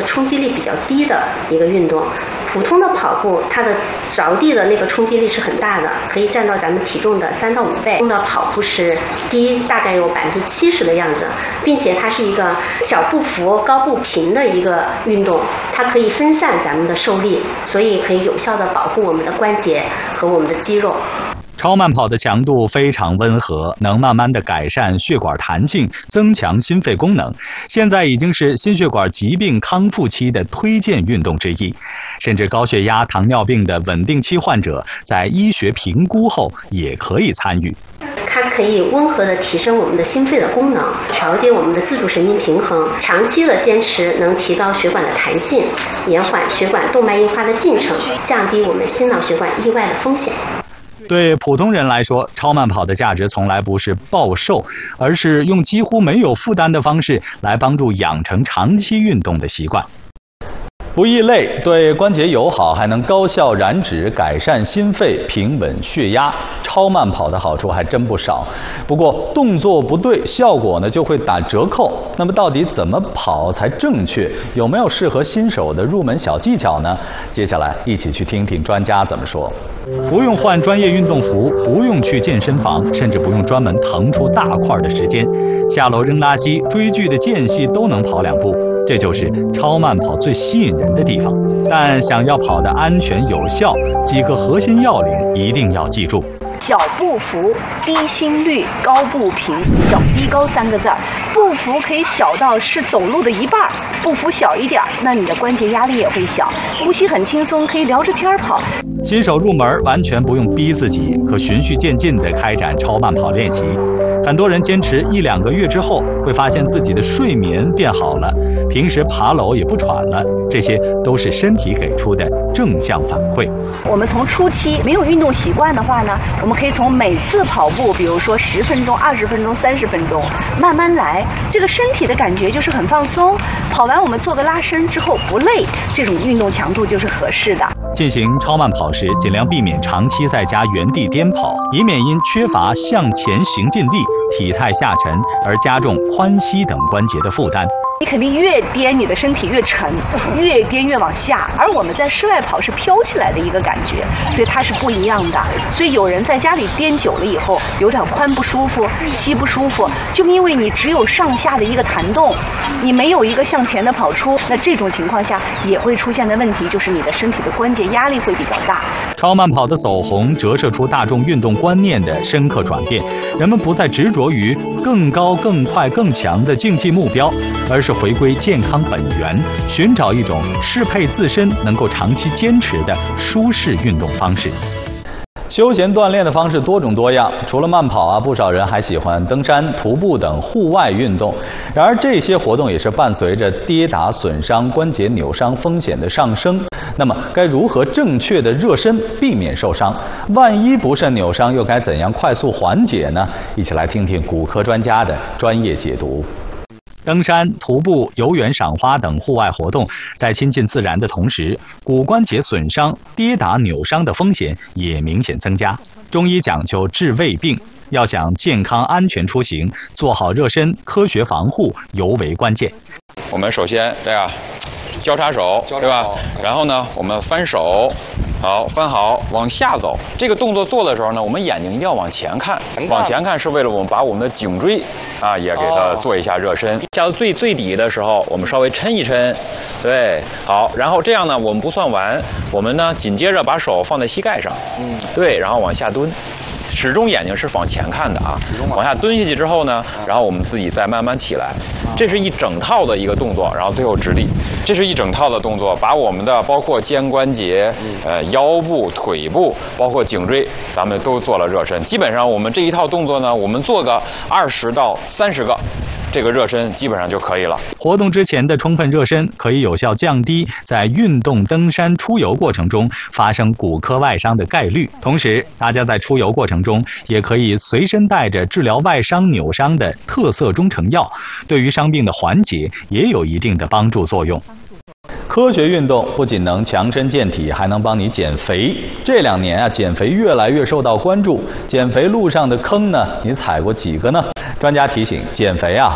冲击力比较低的一个运动。普通的跑步，它的着地的那个冲击力是很大的，可以占到咱们体重的3到5倍。用的跑步是低大概有70%的样子，并且它是一个小步幅高步频的一个运动，它可以分散咱们的受力，所以可以有效的保护我们的关节和我们的肌肉。 超慢跑的强度非常温和，能慢慢的改善血管弹性，增强心肺功能。现在已经是心血管疾病康复期的推荐运动之一，甚至高血压、糖尿病的稳定期患者在医学评估后也可以参与。 它可以温和地提升我们的心肺的功能，调节我们的自主神经平衡。长期的坚持能提高血管的弹性，延缓血管动脉硬化的进程，降低我们心脑血管意外的风险。 对普通人来说，超慢跑的价值从来不是暴瘦，而是用几乎没有负担的方式来帮助养成长期运动的习惯。不易累，对关节友好，还能高效燃脂，改善心肺，平稳血压。超慢跑的好处还真不少，不过动作不对，效果呢就会打折扣。那么到底怎么跑才正确？有没有适合新手的入门小技巧呢？接下来一起去听听专家怎么说。不用换专业运动服，不用去健身房，甚至不用专门腾出大块的时间，下楼扔垃圾、追剧的间隙都能跑2步。这就是超慢跑最吸引人的地方。但想要跑得安全有效，几个核心要领一定要记住： 小步幅、低心率、高步频，小低高3个字。步幅可以小到是走路的1半，步幅小一点，那你的关节压力也会小。呼吸很轻松，可以聊着天跑。 新手入门完全不用逼自己，可循序渐进地开展超慢跑练习。很多人坚持1-2个月之后，会发现自己的睡眠变好了，平时爬楼也不喘了，这些都是身体给出的正向反馈。 我们从初期没有运动习惯的话呢，我们可以从每次跑步，比如说10分钟、20分钟、30分钟，慢慢来。这个身体的感觉就是很放松，跑完我们做个拉伸之后不累，这种运动强度就是合适的。 进行超慢跑时，尽量避免长期在家原地颠跑，以免因缺乏向前行进力、体态下沉而加重髋膝等关节的负担。 你肯定越颠，你的身体越沉，越颠越往下。而我们在室外跑是飘起来的一个感觉，所以它是不一样的。所以有人在家里颠久了以后，有点髋不舒服、膝不舒服，就因为你只有上下的一个弹动，你没有一个向前的跑出。那这种情况下也会出现的问题，就是你的身体的关节压力会比较大。 超慢跑的走红折射出大众运动观念的深刻转变，人们不再执着于更高、更快、更强的竞技目标，而是回归健康本源，寻找一种适配自身、能够长期坚持的舒适运动方式。休闲锻炼的方式多种多样，除了慢跑啊，不少人还喜欢登山、徒步等户外运动。然而这些活动也是伴随着跌打损伤、关节扭伤风险的上升。那么该如何正确的热身，避免受伤？万一不慎扭伤，又该怎样快速缓解呢？一起来听听骨科专家的专业解读。登山、徒步、游园赏花等户外活动，在亲近自然的同时，骨关节损伤、跌打扭伤的风险也明显增加。中医讲究治未病，要想健康安全出行，做好热身、科学防护尤为关键。 我们首先这样交叉手，对吧？然后呢，我们翻手，好，翻好，往下走。这个动作做的时候呢，我们眼睛一定要往前看，往前看是为了我们把我们的颈椎啊也给它做一下热身。下到最底的时候，我们稍微抻一抻，对，好。然后这样呢，我们不算完，我们呢紧接着把手放在膝盖上，对，然后往下蹲。始终眼睛是往前看的啊，往下蹲下去之后呢，然后我们自己再慢慢起来，这是一整套的一个动作，然后最后直立，这是一整套的动作，把我们的包括肩关节、腰部、腿部，包括颈椎，咱们都做了热身。基本上我们这一套动作呢，我们做个20到30个。这个热身基本上就可以了。 活动之前的充分热身可以有效降低在运动、登山、出游过程中发生骨科外伤的概率。同时，大家在出游过程中也可以随身带着治疗外伤、扭伤的特色中成药，对于伤病的缓解也有一定的帮助作用。科学运动不仅能强身健体，还能帮你减肥。这2年啊，减肥越来越受到关注。减肥路上的坑呢，你踩过几个呢？专家提醒，减肥啊，